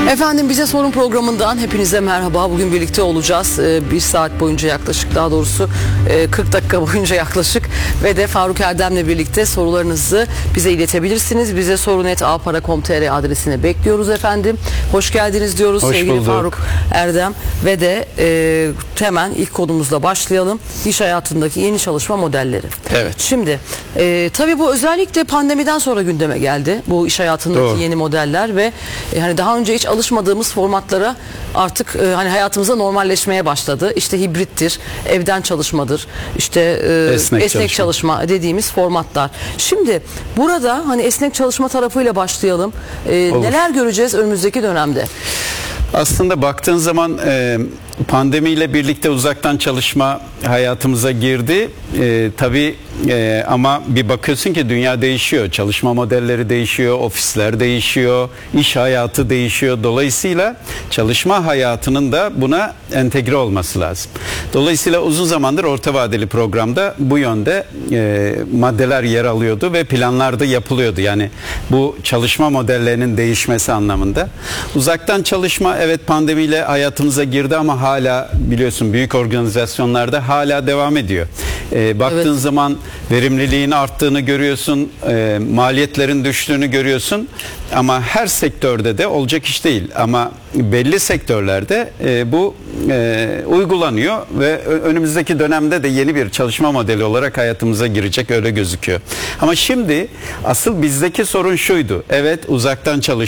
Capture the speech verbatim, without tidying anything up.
Efendim Bize Sorun programından hepinize merhaba. Bugün birlikte olacağız. Ee, bir saat boyunca yaklaşık, daha doğrusu e, kırk dakika boyunca yaklaşık ve de Faruk Erdem'le birlikte sorularınızı bize iletebilirsiniz. Bize sorun et a para nokta com nokta tr adresine bekliyoruz efendim. Hoş geldiniz diyoruz. Hoş sevgili bulduk. Faruk Erdem ve de e, hemen ilk konumuzla başlayalım. İş hayatındaki yeni çalışma modelleri. Evet. Şimdi e, tabii bu özellikle pandemiden sonra gündeme geldi. Bu iş hayatındaki Doğru. yeni modeller ve e, hani daha önce hiç alışmadığımız formatlara artık e, hani hayatımıza normalleşmeye başladı. İşte hibrittir, evden çalışmadır, işte e, Esnek esnek, çalışma. çalışma dediğimiz formatlar. Şimdi burada hani esnek çalışma tarafıyla başlayalım. E, Olur. neler göreceğiz önümüzdeki dönemde? Aslında baktığın zaman e, pandemiyle birlikte uzaktan çalışma hayatımıza girdi. E, tabii e, ama bir bakıyorsun ki dünya değişiyor. Çalışma modelleri değişiyor, ofisler değişiyor, iş hayatı değişiyor. Dolayısıyla çalışma hayatının da buna entegre olması lazım. Dolayısıyla uzun zamandır orta vadeli programda bu yönde e, maddeler yer alıyordu ve planlar da yapılıyordu. Yani bu çalışma modellerinin değişmesi anlamında. Uzaktan çalışma evet pandemiyle hayatımıza girdi ama hala biliyorsun büyük organizasyonlarda hala devam ediyor. E, baktığın Evet. zaman verimliliğin arttığını görüyorsun, e, maliyetlerin düştüğünü görüyorsun ama her sektörde de olacak iş değil. Ama belli sektörlerde e, bu e, uygulanıyor ve önümüzdeki dönemde de yeni bir çalışma modeli olarak hayatımıza girecek, öyle gözüküyor. Ama şimdi asıl bizdeki sorun şuydu. Evet, uzaktan çalışma